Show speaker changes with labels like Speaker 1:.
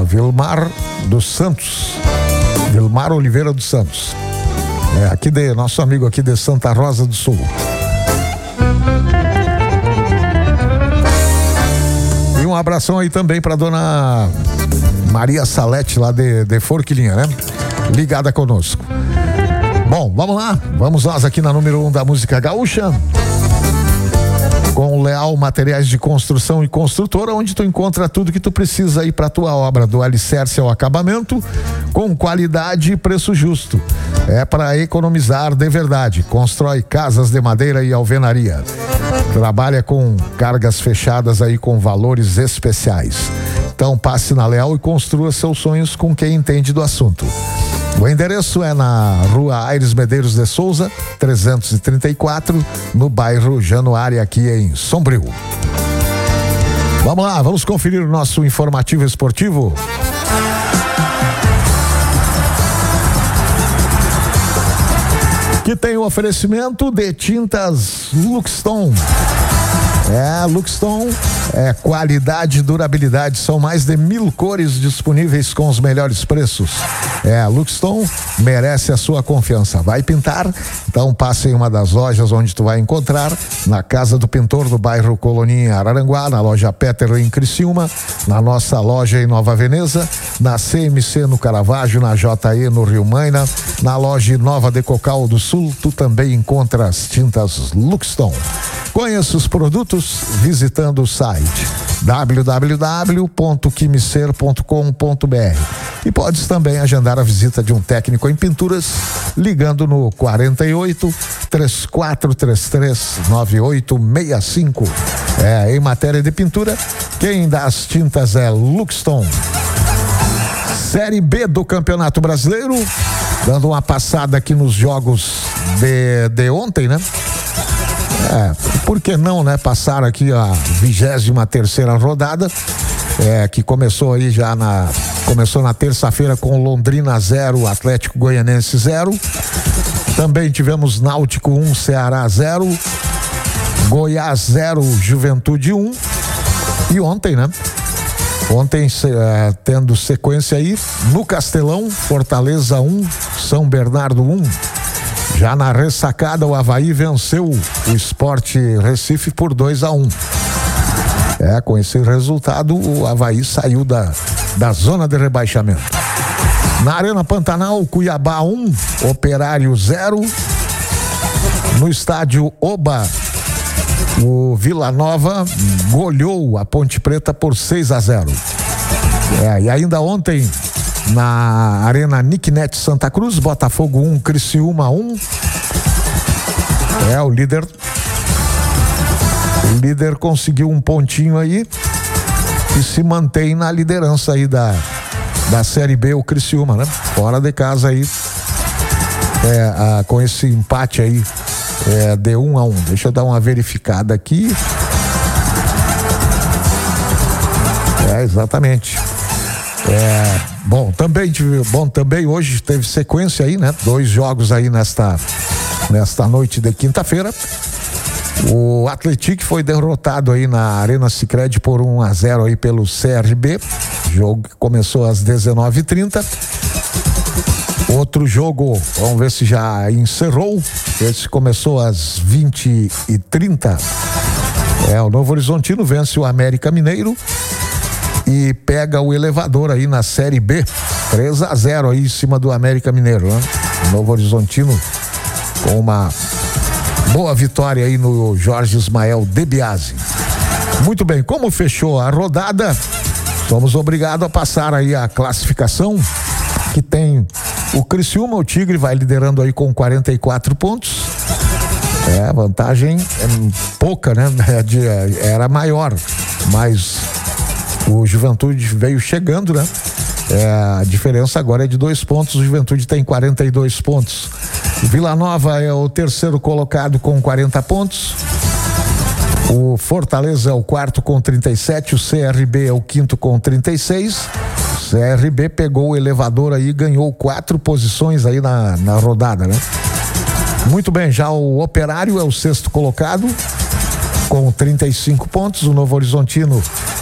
Speaker 1: Vilmar dos Santos. Vilmar Oliveira dos Santos. Nosso amigo aqui de Santa Rosa do Sul. E um abração aí também para dona Maria Salete, lá de Forquilinha, né? Ligada conosco. Bom, vamos lá. Vamos nós aqui na número 1 da música gaúcha. Com Leal Materiais de Construção e Construtora, onde tu encontra tudo que tu precisa aí para tua obra, do alicerce ao acabamento, com qualidade e preço justo. É para economizar de verdade. Constrói casas de madeira e alvenaria. Trabalha com cargas fechadas aí com valores especiais. Então passe na Leal e construa seus sonhos com quem entende do assunto. O endereço é na Rua Aires Medeiros de Souza, 334, no bairro Januária, aqui em Sombrio. Vamos lá, vamos conferir o nosso informativo esportivo. Que tem o oferecimento de tintas Luxton. Luxton é qualidade e durabilidade, são mais de 1000 cores disponíveis com os melhores preços. Luxton merece a sua confiança. Vai pintar? Então passe em uma das lojas onde tu vai encontrar, na Casa do Pintor do bairro Coloninha, Araranguá, na loja Peter em Criciúma, na nossa loja em Nova Veneza, na CMC no Caravaggio, na JE no Rio Maina, na loja Nova de Cocal do Sul, tu também encontra as tintas Luxton. Conheça os produtos visitando o site www.quimicer.com.br e podes também agendar a visita de um técnico em pinturas ligando no 48 3433 9865. Em matéria de pintura, quem dá as tintas é Luxton. Série B do Campeonato Brasileiro, dando uma passada aqui nos jogos de ontem, né? Por que não, né? Passar aqui a 23ª rodada, que começou aí começou na terça-feira com Londrina 0, Atlético Goianense 0. Também tivemos Náutico 1, Ceará 0, Goiás 0, Juventude 1. E ontem, né? Ontem, tendo sequência aí, no Castelão, Fortaleza 1, São Bernardo 1. Já na ressacada, o Avaí venceu o Sport Recife por 2-1. Com esse resultado, o Avaí saiu da zona de rebaixamento. Na Arena Pantanal, Cuiabá 1, Operário 0. No estádio Oba, o Vila Nova goleou a Ponte Preta por 6-0. E ainda ontem, na Arena Nicknet Santa Cruz, Botafogo 1, Criciúma 1. O líder conseguiu um pontinho aí e se mantém na liderança aí da Série B, o Criciúma, né? Fora de casa aí, com esse empate aí, de 1-1. Deixa eu dar uma verificada aqui. Exatamente. Também hoje teve sequência aí, né? 2 jogos aí nesta noite de quinta-feira. O Atlético foi derrotado aí na Arena Sicredi por 1-0 aí pelo CRB. Jogo que começou às 19h30. Outro jogo, vamos ver se já encerrou. Esse começou às 20h30. O Novo Horizontino vence o América Mineiro e pega o elevador aí na Série B, 3-0 aí em cima do América Mineiro, né? O Novo Horizontino com uma boa vitória aí no Jorge Ismael de Biasi. Muito bem, como fechou a rodada, somos obrigados a passar aí a classificação, que tem o Criciúma, o Tigre vai liderando aí com 44 pontos. A vantagem é pouca, né? Era maior, mas o Juventude veio chegando, né? A diferença agora é de 2 pontos, o Juventude tem 42 pontos. Vila Nova é o terceiro colocado com 40 pontos. O Fortaleza é o quarto com 37, o CRB é o quinto com 36. O CRB pegou o elevador aí e ganhou 4 posições aí na rodada, né? Muito bem, já o Operário é o sexto colocado com 35 pontos, o Novo Horizontino